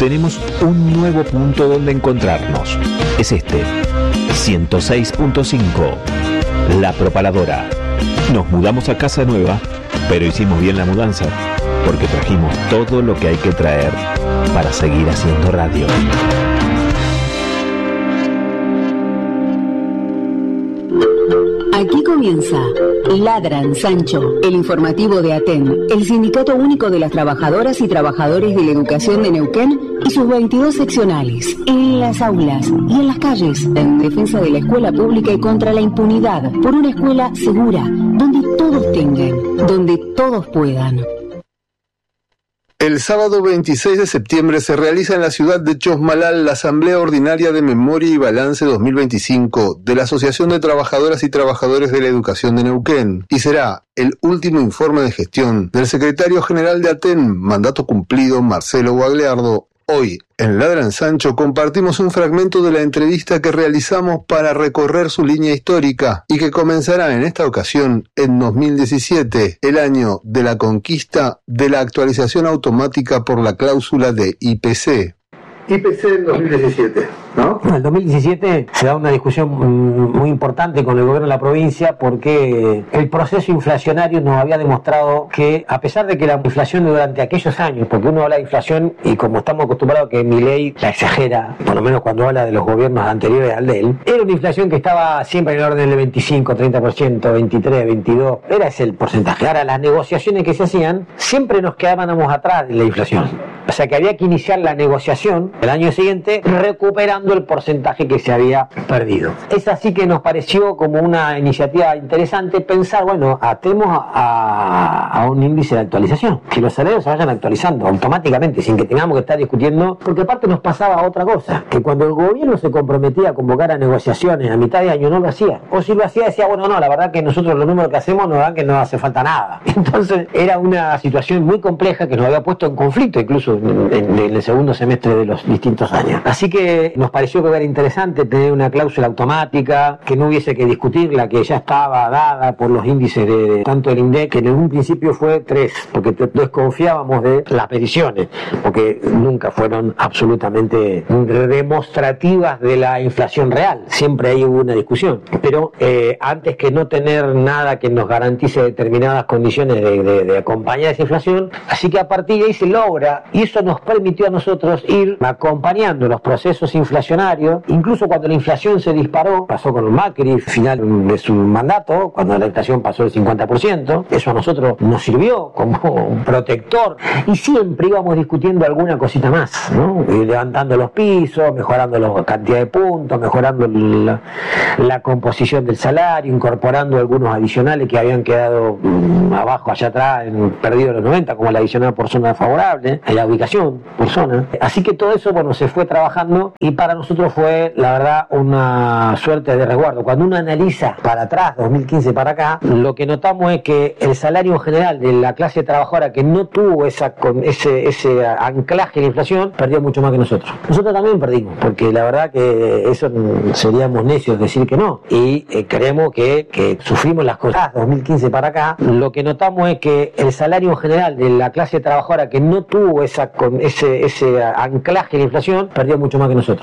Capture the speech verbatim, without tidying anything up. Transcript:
tenemos un nuevo punto donde encontrarnos. Es este, ciento seis punto cinco, La Propaladora. Nos mudamos a casa nueva, pero hicimos bien la mudanza, porque trajimos todo lo que hay que traer para seguir haciendo radio. Aquí comienza Ladran Sancho, el informativo de ATEN, el Sindicato Único de las Trabajadoras y Trabajadores de la Educación de Neuquén y sus veintidós seccionales, en las aulas y en las calles, en defensa de la escuela pública y contra la impunidad, por una escuela segura, donde todos tengan, donde todos puedan. El sábado veintiséis de septiembre se realiza en la ciudad de Chosmalal la Asamblea Ordinaria de Memoria y Balance dos mil veinticinco de la Asociación de Trabajadoras y Trabajadores de la Educación de Neuquén y será el último informe de gestión del secretario general de ATEN, mandato cumplido, Marcelo Guagliardo. Hoy, en Ladran Sancho, compartimos un fragmento de la entrevista que realizamos para recorrer su línea histórica y que comenzará en esta ocasión en dos mil diecisiete, el año de la conquista de la actualización automática por la cláusula de I P C. I P C en dos mil diecisiete, ¿no? En el dos mil diecisiete se da una discusión muy importante con el gobierno de la provincia porque el proceso inflacionario nos había demostrado que, a pesar de que la inflación durante aquellos años, porque uno habla de inflación y como estamos acostumbrados a que Milei la exagera, por lo menos cuando habla de los gobiernos anteriores al de él, era una inflación que estaba siempre en el orden del veinticinco, treinta por ciento, veintitrés, veintidós, era ese el porcentaje. Ahora, las negociaciones que se hacían siempre nos quedábamos atrás de la inflación. O sea que había que iniciar la negociación el año siguiente recuperando el porcentaje que se había perdido. Es así que nos pareció como una iniciativa interesante pensar, bueno, atemos a, a un índice de actualización, que los salarios se vayan actualizando automáticamente, sin que tengamos que estar discutiendo, porque aparte nos pasaba otra cosa, que cuando el gobierno se comprometía a convocar a negociaciones a mitad de año no lo hacía, o si lo hacía decía, bueno, no, la verdad que nosotros los números que hacemos nos dan que no hace falta nada. Entonces era una situación muy compleja que nos había puesto en conflicto incluso en, en, en el segundo semestre de los distintos años. Así que nos pareció que era interesante tener una cláusula automática, que no hubiese que discutirla, que ya estaba dada por los índices de, de tanto el INDEC, que en un principio fue tres, porque desconfiábamos de las peticiones, porque nunca fueron absolutamente demostrativas de la inflación real, siempre ahí hubo una discusión, pero eh, antes que no tener nada que nos garantice determinadas condiciones de, de, de acompañar esa inflación, así que a partir de ahí se logra, y eso nos permitió a nosotros ir acompañando los procesos inflacionarios, incluso cuando la inflación se disparó, pasó con el Macri, final de su mandato, cuando la inflación pasó del cincuenta por ciento, eso a nosotros nos sirvió como un protector, y siempre íbamos discutiendo alguna cosita más, ¿no? Y levantando los pisos, mejorando la cantidad de puntos, mejorando la, la composición del salario, incorporando algunos adicionales que habían quedado mmm, abajo, allá atrás, en perdido de los noventa, como el adicional por zona favorable, la ubicación por zona. Así que todo eso, bueno, se fue trabajando y para nosotros fue, la verdad, una suerte de resguardo. Cuando uno analiza para atrás, dos mil quince para acá, lo que notamos es que el salario general de la clase trabajadora que no tuvo esa, con ese, ese anclaje en la inflación, perdió mucho más que nosotros. Nosotros también perdimos, porque la verdad que eso seríamos necios decir que no. Y eh, creemos que, que sufrimos las cosas dos mil quince para acá. Lo que notamos es que el salario general de la clase trabajadora que no tuvo esa, con ese, ese anclaje en la inflación, perdió mucho más que nosotros.